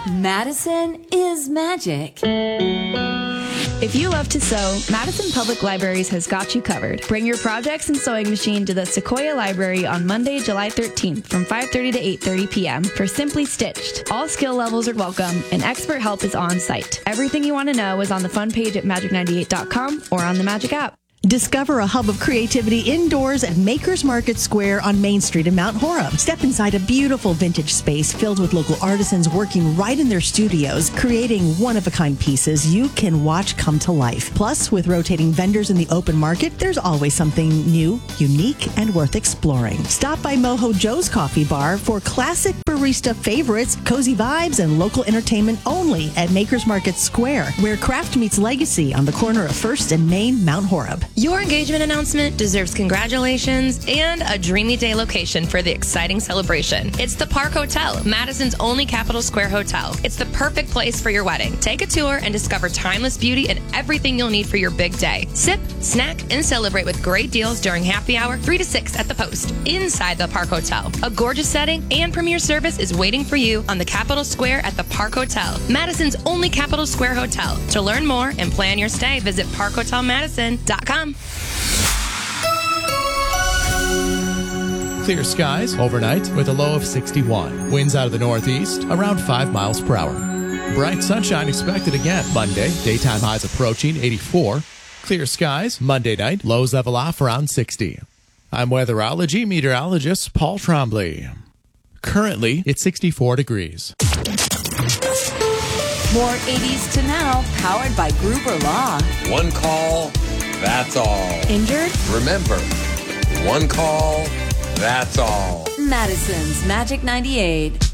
Madison is magic. If you love to sew, Madison Public Libraries has got you covered. Bring your projects and sewing machine to the Sequoia Library on Monday, July 13th from 5:30 to 8:30 p.m. for Simply Stitched. All skill levels are welcome and expert help is on site. Everything you want to know is on the fun page at magic98.com or on the Magic app. Discover a hub of creativity indoors at Makers Market Square on Main Street in Mount Horeb. Step inside a beautiful vintage space filled with local artisans working right in their studios, creating one-of-a-kind pieces you can watch come to life. Plus, with rotating vendors in the open market, there's always something new, unique, and worth exploring. Stop by Mojo Joe's Coffee Bar for classic barista favorites, cozy vibes, and local entertainment only at Makers Market Square, where craft meets legacy on the corner of 1st and Main, Mount Horeb. Your engagement announcement deserves congratulations and a dreamy day location for the exciting celebration. It's the Park Hotel, Madison's only Capitol Square hotel. It's the perfect place for your wedding. Take a tour and discover timeless beauty and everything you'll need for your big day. Sip, snack, and celebrate with great deals during happy hour 3 to 6 at the Post, inside the Park Hotel. A gorgeous setting and premier service is waiting for you on the Capitol Square at the Park Hotel, Madison's only Capitol Square hotel. To learn more and plan your stay, visit parkhotelmadison.com. Clear skies overnight with a low of 61. Winds out of the northeast around 5 miles per hour. Bright sunshine expected again Monday. Daytime highs approaching 84. Clear skies Monday night. Lows level off around 60. I'm weatherology meteorologist Paul Trombley. Currently, it's 64 degrees. More 80s to now, powered by Gruber Law. One call, that's all. Injured? Remember, one call, that's all. Madison's Magic 98.